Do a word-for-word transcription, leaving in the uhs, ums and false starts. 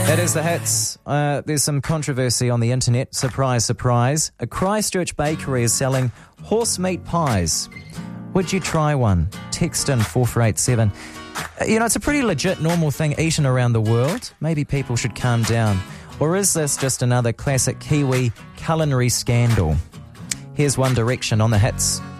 That is the hits. Uh, there's some controversy on the internet. Surprise, surprise. A Christchurch bakery is selling horse meat pies. Would you try one? Text in four four eight seven. Uh, you know, it's a pretty legit, normal thing eaten around the world. Maybe people should calm down. Or is this just another classic Kiwi culinary scandal? Here's One Direction on the hits.